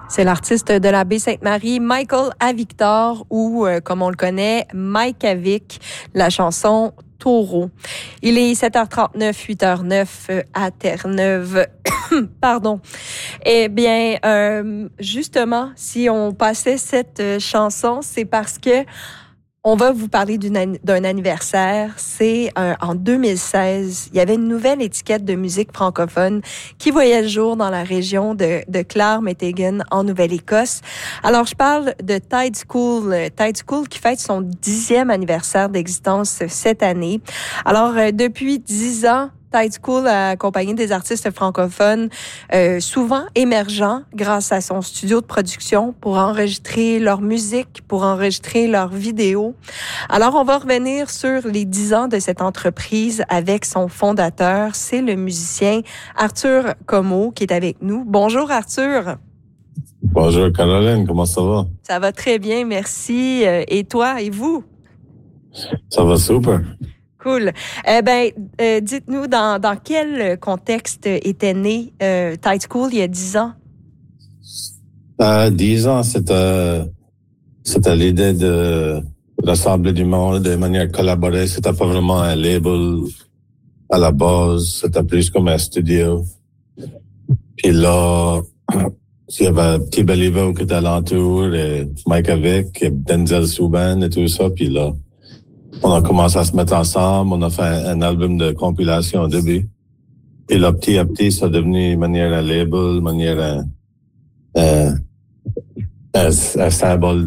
C'est l'artiste de la Baie-Sainte-Marie, Michael Avictor, ou comme on le connaît, Mike Avic, la chanson Taureau. Il est 7h39, 8h09 à Terre-Neuve. Pardon. Eh bien, justement, si on passait cette chanson, c'est parce que on va vous parler d'un anniversaire. C'est en 2016. Il y avait une nouvelle étiquette de musique francophone qui voyait le jour dans la région de Clare-Métégan, en Nouvelle-Écosse. Alors, je parle de Tide School. Tide School qui fête son 10e anniversaire d'existence cette année. Alors, depuis 10 ans, Tide School a accompagné des artistes francophones souvent émergents grâce à son studio de production pour enregistrer leur musique, pour enregistrer leurs vidéos. Alors, on va revenir sur les 10 ans de cette entreprise avec son fondateur. C'est le musicien Arthur Comeau qui est avec nous. Bonjour Arthur. Bonjour Caroline, comment ça va? Ça va très bien, merci. Et toi, et vous? Ça va super. Cool. Dites-nous dans quel contexte était né Tide School il y a 10 ans? 10 ans, c'était l'idée de rassembler du monde de manière collaborée. C'était pas vraiment un label à la base. C'était plus comme un studio. Puis là, il y avait Petit Beliveau qui était alentour, et Mike Avic, et Denzel Souban et tout ça. Puis là, on a commencé à se mettre ensemble. On a fait un album de compilation au début. Et là, petit à petit, ça a devenu manière un label, manière un symbole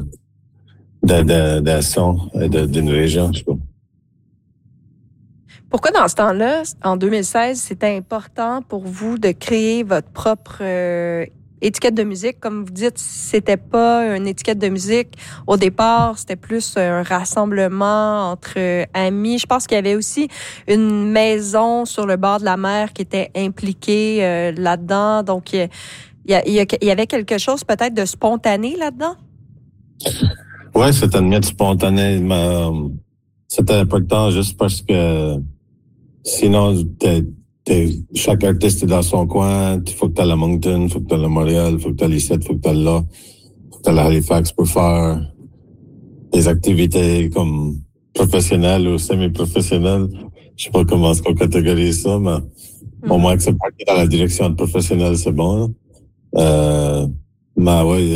d'un son et d'une région, je sais pas. Pourquoi dans ce temps-là, en 2016, c'était important pour vous de créer votre propre étiquette de musique? Comme vous dites, c'était pas une étiquette de musique. Au départ, c'était plus un rassemblement entre amis. Je pense qu'il y avait aussi une maison sur le bord de la mer qui était impliquée là-dedans. Donc, il y avait quelque chose peut-être de spontané là-dedans? Ouais, c'était une miette spontanée, mais c'était important juste parce que sinon, chaque artiste est dans son coin. Il faut que tu ailles à Moncton, il faut que tu ailles à Montréal, il faut que tu ailles ici, il faut que tu ailles là, il faut que tu ailles à Halifax pour faire des activités comme professionnelles ou semi-professionnelles. Je sais pas comment est-ce qu'on catégorise ça, mais au moins que c'est parti dans la direction de professionnel, c'est bon. Mais oui,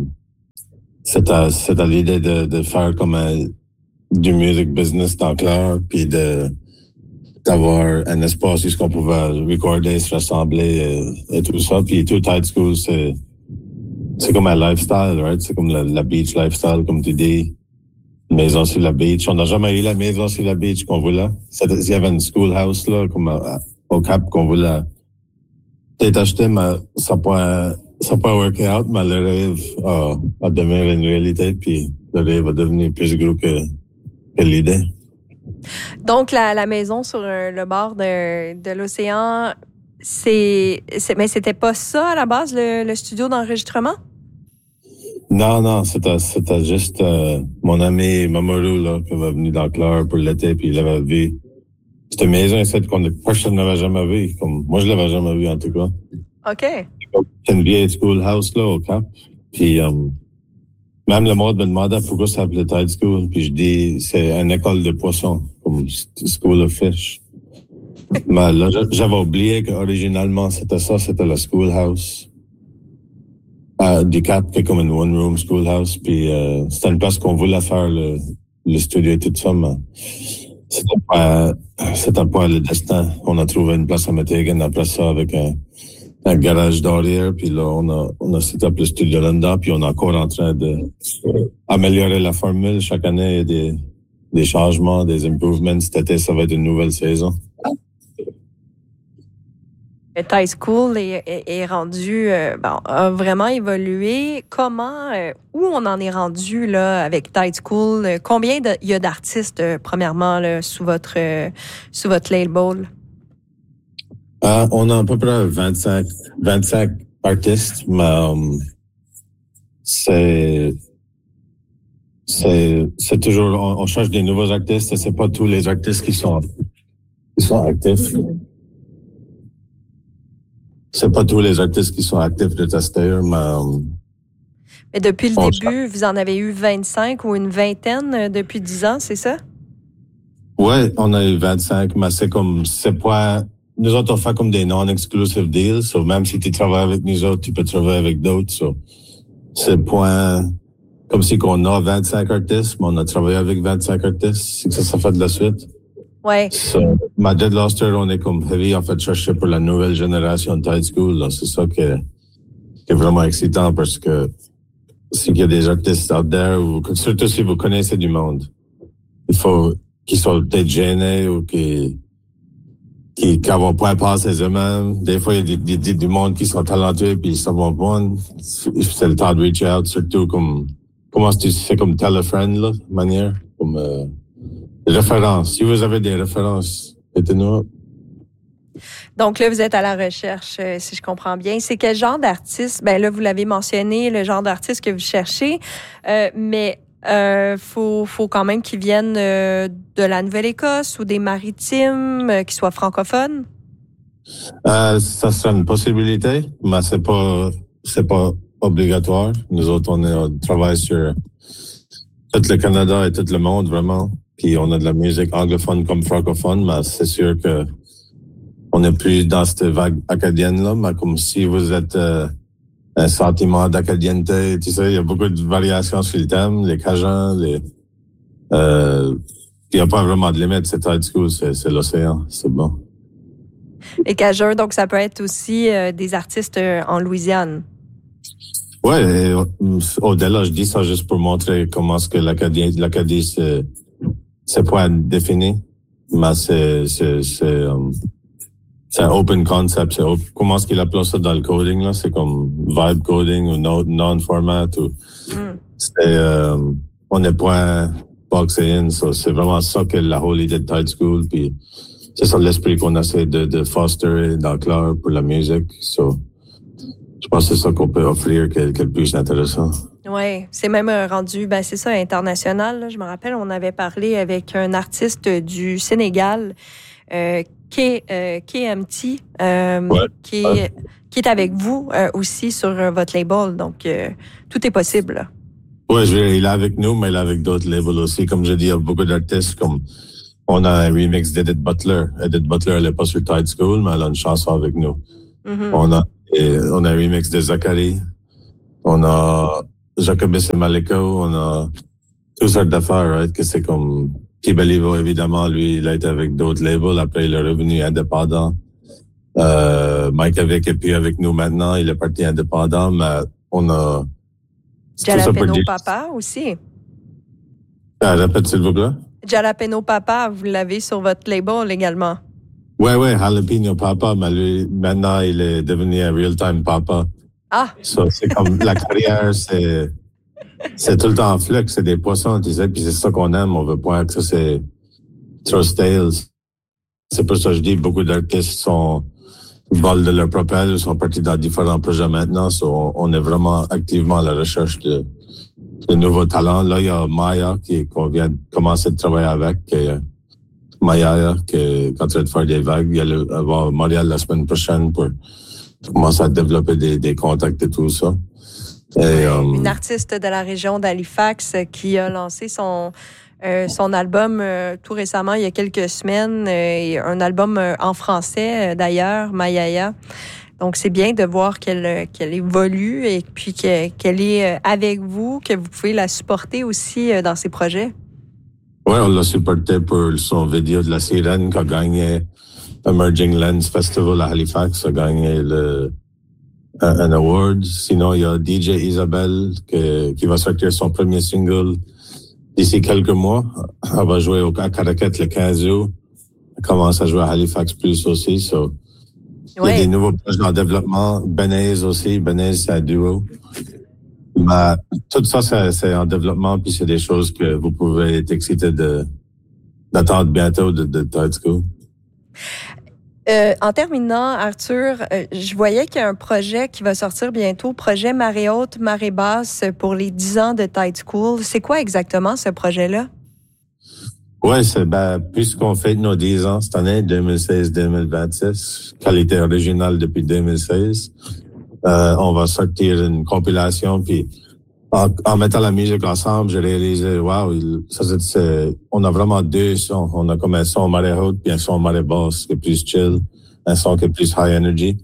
c'était l'idée de faire comme du music business dans Clare, puis d'avoir un espace où on pouvait recorder, se rassembler et tout ça. Puis tout Tide School, c'est comme un lifestyle, right? C'est comme la beach lifestyle, comme tu dis. Maison sur la beach. On n'a jamais eu la maison sur la beach qu'on voulait. Il y avait une schoolhouse, là, comme au Cap qu'on voulait peut-être acheter, mais ça n'a pas worké out, mais le rêve a devenu une réalité, puis le rêve a devenu plus gros que l'idée. Donc, la maison sur le bord de l'océan, mais c'était pas ça à la base, le studio d'enregistrement? Non, c'était juste mon ami Mamoru, là, qui va venir dans Clare pour l'été, puis il avait vu cette maison ici qu'on personne n'avait jamais vu. Comme moi, je l'avais jamais vu en tout cas. OK. C'est une vieille schoolhouse là au Cap. Puis même le monde me demandait pourquoi ça s'appelait Tide School. Puis je dis c'est une école de poissons, comme School of Fish. Mais là, j'avais oublié qu'originalement c'était ça, c'était la schoolhouse du Cap, qui est comme une one-room schoolhouse. Puis c'était une place qu'on voulait faire le studio et tout ça, mais c'était pas le destin. On a trouvé une place à Métégan, après ça avec un garage derrière, puis là, on a set up le studio là-dedans, puis on est encore en train de améliorer la formule. Chaque année, il y a des changements, des improvements. Cet été, ça va être une nouvelle saison. Tide School est rendu, a vraiment évolué. Comment, où on en est rendu là avec Tide School? Combien il y a d'artistes, premièrement, là, sous votre label? On a à peu près 25 artistes, mais c'est toujours, on cherche des nouveaux artistes, et c'est pas tous les artistes qui sont actifs. c'est pas tous les artistes qui sont actifs de Tester, Mais depuis le début, vous en avez eu 25 ou une vingtaine depuis 10 ans, c'est ça? Ouais, on a eu 25, mais c'est pas, nous autres, on fait comme des non-exclusive deals, so même si tu travailles avec nous autres, tu peux travailler avec d'autres, so c'est pas comme si qu'on a 25 artistes, mais on a travaillé avec 25 artistes, c'est que ça fait de la suite. Ouais. So, ma Dead Luster, on est comme heavy, en fait, chercher pour la nouvelle génération de Tide School, là. C'est ça qui est vraiment excitant parce que s'il y a des artistes out there, ou surtout si vous connaissez du monde, il faut qu'ils soient peut-être gênés ou qui vont pas passer eux-mêmes. Des fois, il y a du monde qui sont talentueux puis ils sont bons. C'est le temps de reach out, surtout comment c'est comme tell a friend, là, manière, comme, références. Si vous avez des références, mettez-nous. Donc là, vous êtes à la recherche, si je comprends bien. C'est quel genre d'artiste? Ben là, vous l'avez mentionné, le genre d'artiste que vous cherchez, mais faut quand même qu'ils viennent de la Nouvelle-Écosse ou des Maritimes, qui soient francophones? Ça serait une possibilité, mais c'est pas obligatoire. Nous autres, on travaille sur tout le Canada et tout le monde, vraiment. Puis on a de la musique anglophone comme francophone, mais c'est sûr que on n'est plus dans cette vague acadienne-là, mais comme si vous êtes un sentiment d'acadienneté, tu sais, il y a beaucoup de variations sur le thème, les Cajuns, il n'y a pas vraiment de limite, c'est Tide School, c'est l'océan, c'est bon. Les Cajuns, donc ça peut être aussi des artistes en Louisiane. Ouais, au-delà, je dis ça juste pour montrer comment est-ce que l'Acadie, c'est pas défini, mais c'est un open concept. Comment est-ce qu'il appelle ça dans le coding, là? C'est comme vibe coding ou non-format ou, on n'est pas boxé in. So c'est vraiment ça que la whole idée de Tide School. Puis c'est ça l'esprit qu'on essaie de foster dans Claire pour la musique. So, je pense que c'est ça qu'on peut offrir qui est le plus intéressant. Oui, c'est même rendu, c'est ça, international. Là. Je me rappelle, on avait parlé avec un artiste du Sénégal, KMT, qui est avec vous aussi sur votre label. Donc, tout est possible. Oui, il est avec nous, mais il est avec d'autres labels aussi. Comme je dis, il y a beaucoup d'artistes comme on a un remix d'Edith Butler. Edith Butler, elle n'est pas sur Tide School, mais elle a une chanson avec nous. Mm-hmm. On a un remix de Zachary. On a Jacobus et Maleko. On a toutes sortes d'affaires, right? Que c'est comme Kibalivo, évidemment, lui, il a été avec d'autres labels. Après, il est revenu indépendant. Mike Avec est plus avec nous maintenant. Il est parti indépendant, mais on a... Jalapeno Papa aussi. Répète, s'il vous plaît. Jalapeno Papa, vous l'avez sur votre label également. Oui, Jalapeno Papa, mais lui, maintenant, il est devenu un real-time papa. Ah! So, c'est comme la carrière, c'est tout le temps en flux, c'est des poissons, tu sais, puis c'est ça qu'on aime, on veut pas que ça, c'est trop stale. C'est pour ça que je dis, beaucoup d'artistes volent de leur propre, sont partis dans différents projets maintenant, so on est vraiment activement à la recherche de nouveaux talents. Là, il y a Maya qu'on vient de commencer de travailler avec, Maya qui est en train de faire des vagues. Il va avoir Montréal la semaine prochaine pour commencer à développer des contacts et tout ça. Et, une artiste de la région d'Halifax qui a lancé son album tout récemment, il y a quelques semaines, un album en français d'ailleurs, Mayaya. Donc, c'est bien de voir qu'elle évolue et puis qu'elle est avec vous, que vous pouvez la supporter aussi dans ses projets. Oui, on l'a supporté pour son vidéo de la sirène qui a gagné Emerging Lens Festival à Halifax, a gagné un award. Sinon, il y a DJ Isabelle qui va sortir son premier single d'ici quelques mois. Elle va jouer à Caracat le 15 août. Elle commence à jouer à Halifax plus aussi. So. Il y a des nouveaux projets en développement. Benez aussi. Benez, c'est un duo. Mais tout ça, c'est en développement, puis c'est des choses que vous pouvez être excité d'attendre bientôt de Tide School. En terminant, Arthur, je voyais qu'il y a un projet qui va sortir bientôt, projet Marée haute, marée basse pour les 10 ans de Tide School. C'est quoi exactement ce projet-là? Ouais, puisqu'on fête nos 10 ans cette année, 2016-2026, qualité originale depuis 2016, on va sortir une compilation, puis en mettant la musique ensemble, j'ai réalisé, wow, on a vraiment deux sons. On a comme un son marée haute, puis un son marée basse, qui est plus chill, un son qui est plus high energy.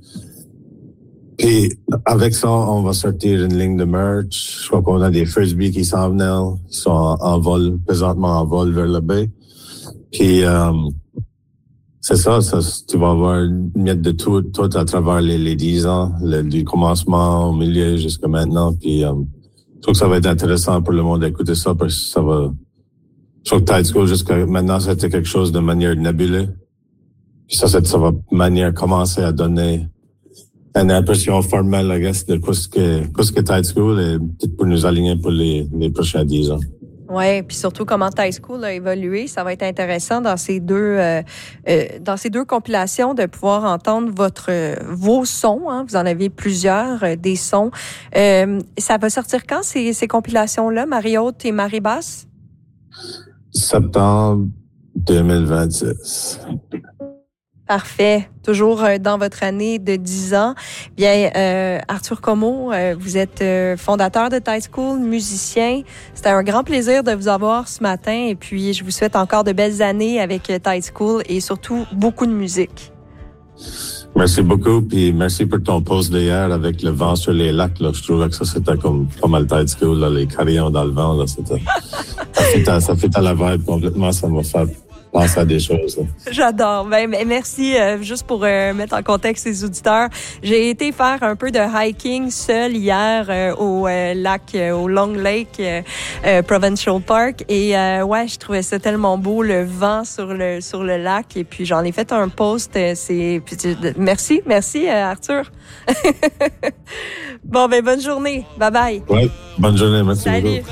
Puis avec ça, on va sortir une ligne de merch. Je crois qu'on a des frisbees qui s'en venaient. Ils sont en vol, présentement en vol vers le baie. Puis c'est ça, tu vas avoir une miette de tout à travers les 10 ans, du commencement au milieu jusqu'à maintenant. Puis je trouve que ça va être intéressant pour le monde d'écouter ça parce que ça va... Je trouve que Tide School jusqu'à maintenant, c'était quelque chose de manière nébuleuse. Puis ça va commencer à donner une impression formelle, I guess, de qu'est-ce que Tide School est peut-être pour nous aligner pour les prochains 10 ans. Oui, puis surtout comment Tide School a évolué. Ça va être intéressant dans ces deux compilations de pouvoir entendre vos sons. Hein. Vous en avez plusieurs, des sons. Ça va sortir quand, ces compilations-là, Marée haute et marée basse? Septembre 2026. Parfait. Toujours dans votre année de 10 ans. Bien, Arthur Comeau, vous êtes fondateur de Tide School, musicien. C'était un grand plaisir de vous avoir ce matin et puis je vous souhaite encore de belles années avec Tide School et surtout beaucoup de musique. Merci beaucoup, puis merci pour ton post d'hier avec le vent sur les lacs. Là. Je trouvais que ça, c'était comme pas mal Tide School, là, les carillons dans le vent. Là, ça fait à la vibe complètement, ça m'a fait penser à des choses. Là. J'adore. Ben, merci. Juste pour mettre en contexte les auditeurs, j'ai été faire un peu de hiking seul hier au lac, au Long Lake Provincial Park. Et ouais, je trouvais ça tellement beau, le vent sur le lac. Et puis j'en ai fait un post. Merci Arthur. Bon, ben bonne journée. Bye bye. Ouais, bonne journée. Merci beaucoup.